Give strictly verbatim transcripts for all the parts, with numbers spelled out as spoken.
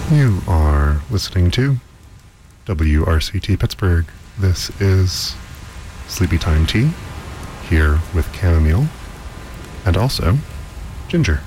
You are listening to W R C T Pittsburgh. This is Sleepy Time Tea, here with chamomile and also ginger.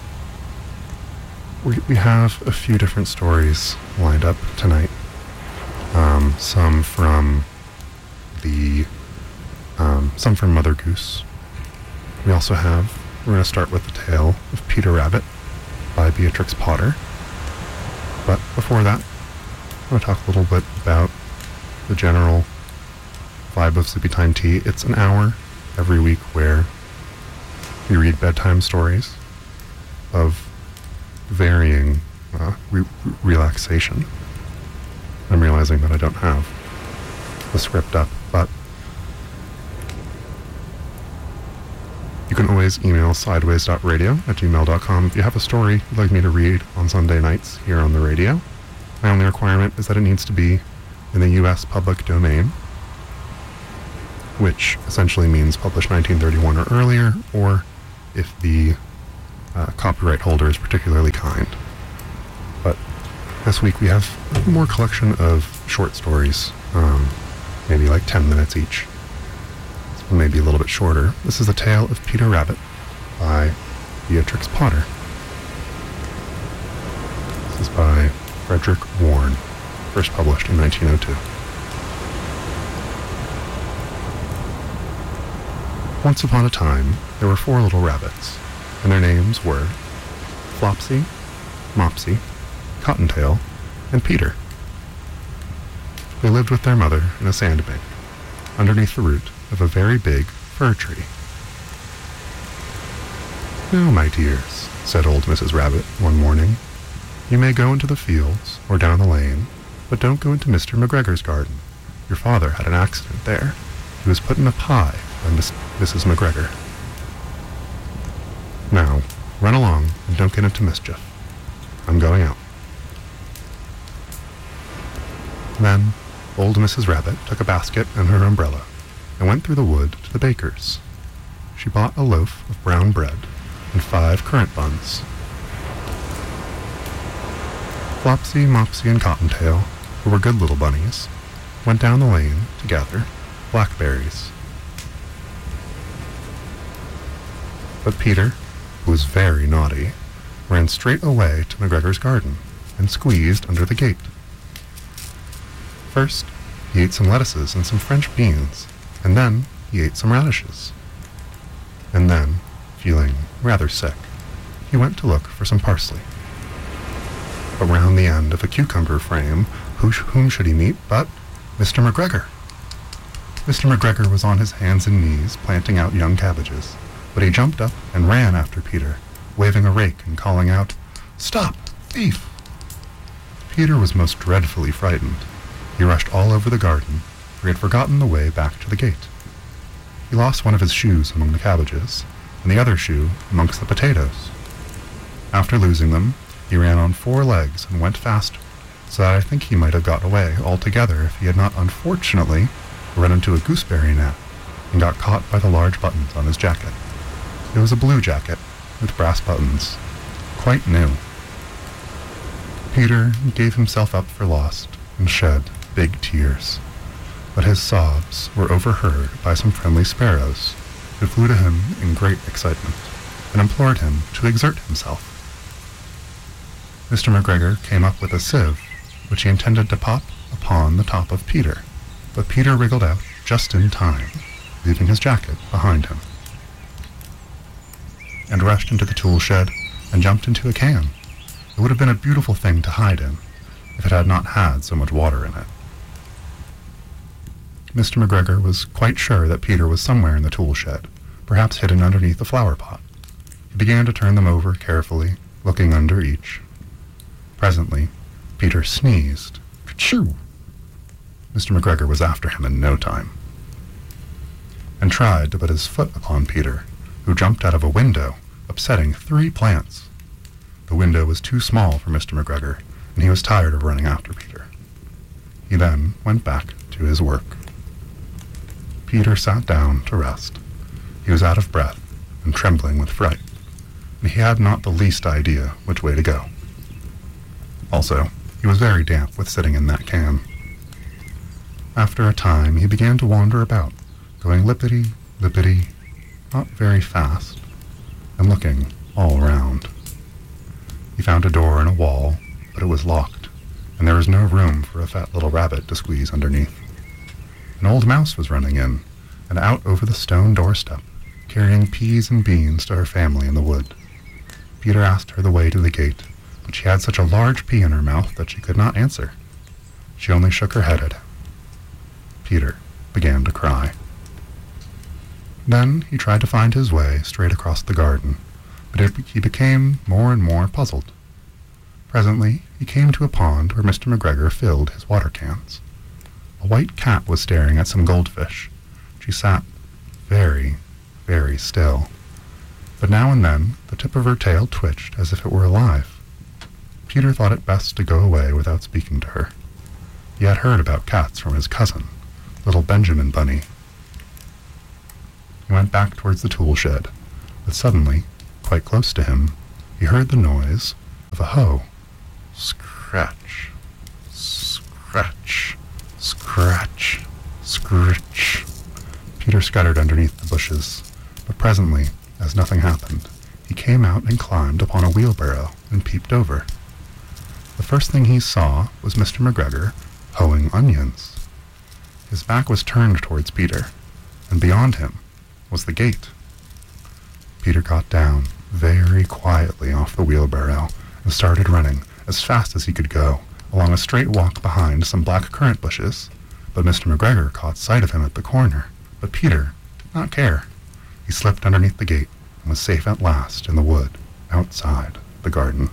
We, we have a few different stories lined up tonight. Um, some from the, um, some from Mother Goose. We also have, we're going to start with the tale of Peter Rabbit by Beatrix Potter. But before that, I want to talk a little bit about the general vibe of Sleepy Time Tea. It's an hour every week where we read bedtime stories of varying uh, re- relaxation. I'm realizing that I don't have the script up, but you can always email sideways dot radio at gmail dot com if you have a story you'd like me to read on Sunday nights here on the radio. My only requirement is that it needs to be in the U S public domain, which essentially means published nineteen thirty-one or earlier, or if the uh, copyright holder is particularly kind. But this week we have a more collection of short stories, um, maybe like ten minutes each. Maybe a little bit shorter. This is The Tale of Peter Rabbit by Beatrix Potter. This is by Frederick Warne, first published in nineteen oh two. Once upon a time, there were four little rabbits, and their names were Flopsy, Mopsy, Cottontail, and Peter. They lived with their mother in a sandbank, underneath the root of a very big fir tree. "Now, my dears," said old Missus Rabbit one morning, "you may go into the fields or down the lane, but don't go into Mister McGregor's garden. Your father had an accident there. He was put in a pie by Miss, Missus McGregor. Now, run along and don't get into mischief. I'm going out." Then, old Missus Rabbit took a basket and her umbrella and went through the wood to the baker's. She bought a loaf of brown bread and five currant buns. Flopsy, Mopsy, and Cottontail, who were good little bunnies, went down the lane to gather blackberries. But Peter, who was very naughty, ran straight away to McGregor's garden and squeezed under the gate. First, he ate some lettuces and some French beans, and then he ate some radishes. And then, feeling rather sick, he went to look for some parsley. But round the end of a cucumber frame, who sh- whom should he meet but Mister McGregor? Mister McGregor was on his hands and knees planting out young cabbages, but he jumped up and ran after Peter, waving a rake and calling out, "Stop, thief!" Peter was most dreadfully frightened. He rushed all over the garden, for he had forgotten the way back to the gate. He lost one of his shoes among the cabbages, and the other shoe amongst the potatoes. After losing them, he ran on four legs and went faster, so that I think he might have got away altogether if he had not unfortunately run into a gooseberry net and got caught by the large buttons on his jacket. It was a blue jacket with brass buttons, quite new. Peter gave himself up for lost and shed big tears, but his sobs were overheard by some friendly sparrows, who flew to him in great excitement and implored him to exert himself. Mister McGregor came up with a sieve, which he intended to pop upon the top of Peter, but Peter wriggled out just in time, leaving his jacket behind him, and rushed into the tool shed and jumped into a can. It would have been a beautiful thing to hide in, if it had not had so much water in it. Mister McGregor was quite sure that Peter was somewhere in the tool shed, perhaps hidden underneath the flower pot. He began to turn them over carefully, looking under each. Presently, Peter sneezed. Ka-choo! Mister McGregor was after him in no time, and tried to put his foot upon Peter, who jumped out of a window, upsetting three plants. The window was too small for Mister McGregor, and he was tired of running after Peter. He then went back to his work. Peter sat down to rest. He was out of breath and trembling with fright, and he had not the least idea which way to go. Also, he was very damp with sitting in that can. After a time, he began to wander about, going lippity, lippity, not very fast, and looking all around. He found a door in a wall, but it was locked, and there was no room for a fat little rabbit to squeeze underneath. An old mouse was running in, and out over the stone doorstep, carrying peas and beans to her family in the wood. Peter asked her the way to the gate, but she had such a large pea in her mouth that she could not answer. She only shook her head at him. Peter began to cry. Then he tried to find his way straight across the garden, but it, he became more and more puzzled. Presently, he came to a pond where Mister McGregor filled his water cans. A white cat was staring at some goldfish. She sat very, very still, but now and then the tip of her tail twitched as if it were alive. Peter thought it best to go away without speaking to her. He had heard about cats from his cousin, little Benjamin Bunny. He went back towards the tool shed, but suddenly, quite close to him, he heard the noise of a hoe. Scratch, scratch, scratch, scritch. Peter scuttered underneath the bushes, but presently, as nothing happened, he came out and climbed upon a wheelbarrow and peeped over. The first thing he saw was Mister McGregor hoeing onions. His back was turned towards Peter, and beyond him was the gate. Peter got down very quietly off the wheelbarrow and started running as fast as he could go along a straight walk behind some black currant bushes, but Mister McGregor caught sight of him at the corner. But Peter did not care. He slipped underneath the gate and was safe at last in the wood outside the garden.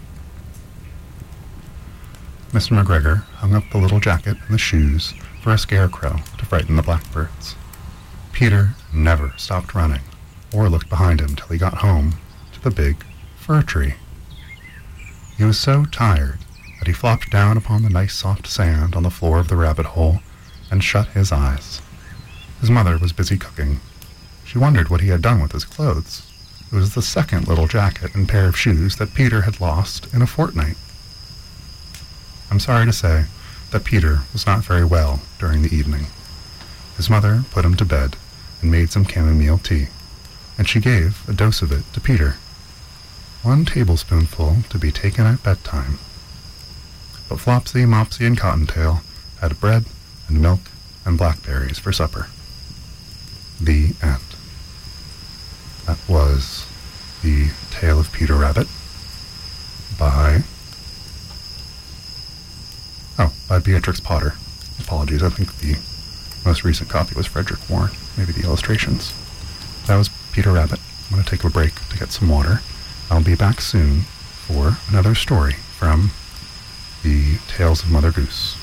Mister McGregor hung up the little jacket and the shoes for a scarecrow to frighten the blackbirds. Peter never stopped running or looked behind him till he got home to the big fir tree. He was so tired that he flopped down upon the nice soft sand on the floor of the rabbit hole and shut his eyes. His mother was busy cooking. She wondered what he had done with his clothes. It was the second little jacket and pair of shoes that Peter had lost in a fortnight. I'm sorry to say that Peter was not very well during the evening. His mother put him to bed and made some chamomile tea, and she gave a dose of it to Peter. One tablespoonful to be taken at bedtime. But Flopsy, Mopsy, and Cottontail had bread and milk and blackberries for supper. The end. That was The Tale of Peter Rabbit by... Oh, by Beatrix Potter. Apologies, I think the most recent copy was Frederick Warren, maybe the illustrations. That was Peter Rabbit. I'm going to take a break to get some water. I'll be back soon for another story from the Tales of Mother Goose.